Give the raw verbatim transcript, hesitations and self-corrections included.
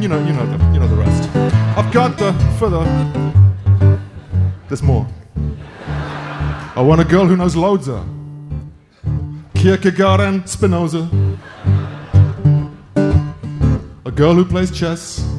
know, you know the, you know the rest. I've got the further. There's more. I want a girl who knows loads of Kierkegaard and Spinoza. A girl who plays chess.